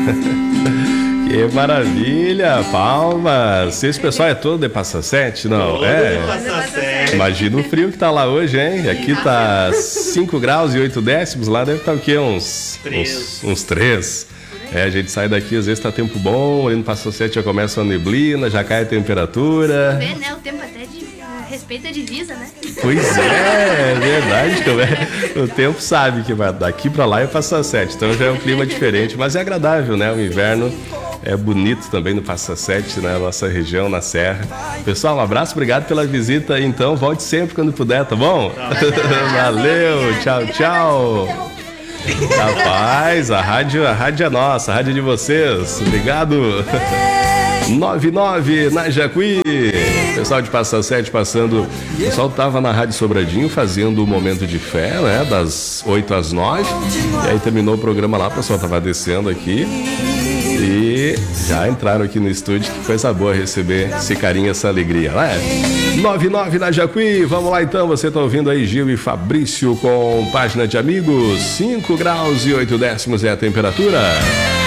Que maravilha, palmas. Esse pessoal é todo de Passa Sete, não? Todo É. de Passa Sete. Imagina o frio que tá lá hoje, hein? Aqui tá 5 graus e 8 décimos, lá deve estar o quê? Uns 3. A gente sai daqui, às vezes tá tempo bom, ali no Passa Sete já começa a neblina, já cai a temperatura. Vê, né? O tempo até respeita a divisa, né? Pois é verdade. O tempo sabe que vai daqui pra lá é Passa Sete, então já é um clima diferente, mas é agradável, né? O inverno é bonito também no Passa Sete, na nossa região, na Serra. Pessoal, um abraço, obrigado pela visita. Então, volte sempre quando puder, tá bom? Valeu, tchau, tchau. Rapaz, a rádio é nossa, a rádio é de vocês. Obrigado. 99 na Jacuí. Pessoal de Passa Sete passando. O pessoal tava na Rádio Sobradinho fazendo o momento de fé, né? Das 8 às 9. E aí terminou o programa lá, o pessoal tava descendo aqui. E já entraram aqui no estúdio. Que coisa boa receber esse carinho, essa alegria, né? 99 na Jacuí. Vamos lá então. Você tá ouvindo aí Gil e Fabrício com página de amigos. 5 graus e 8 décimos é a temperatura.